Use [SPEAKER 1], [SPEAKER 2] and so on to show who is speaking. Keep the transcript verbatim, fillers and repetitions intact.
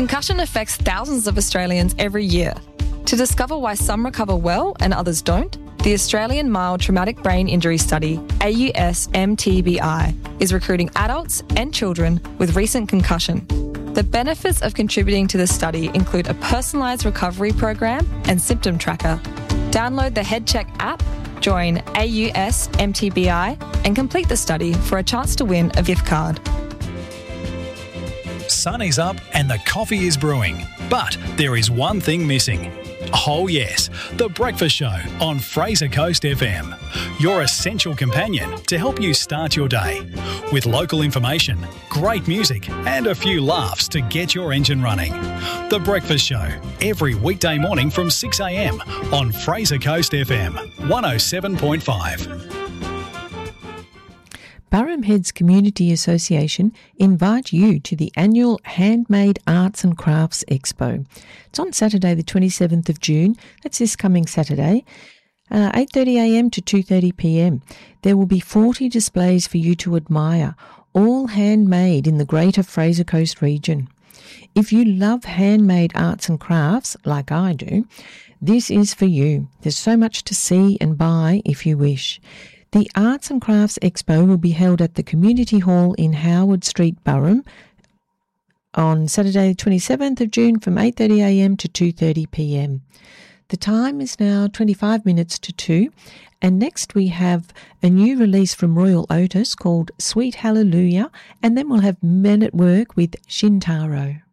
[SPEAKER 1] Concussion affects thousands of Australians every year. To discover why some recover well and others don't, the Australian Mild Traumatic Brain Injury Study, A U S M T B I, is recruiting adults and children with recent concussion. The benefits of contributing to the study include a personalised recovery program and symptom tracker. Download the HeadCheck app, join A U S M T B I and complete the study for a chance to win a gift card.
[SPEAKER 2] Sun is up and the coffee is brewing, but there is one thing missing. Oh yes, The Breakfast Show on Fraser Coast F M. Your essential companion to help you start your day. With local information, great music and a few laughs to get your engine running. The Breakfast Show, every weekday morning from six a m on Fraser Coast F M, one oh seven point five.
[SPEAKER 3] Burrum Heads Community Association invite you to the annual Handmade Arts and Crafts Expo. It's on Saturday the twenty-seventh of June, that's this coming Saturday, uh, eight thirty a m to two thirty p m. There will be forty displays for you to admire, all handmade in the Greater Fraser Coast region. If you love handmade arts and crafts, like I do, this is for you. There's so much to see and buy if you wish. The Arts and Crafts Expo will be held at the Community Hall in Howard Street, Burrum, on Saturday the twenty-seventh of June from eight thirty a m to two thirty p m. The time is now twenty-five minutes to two, and next we have a new release from Royal Otis called Sweet Hallelujah, and then we'll have Men at Work with Shintaro.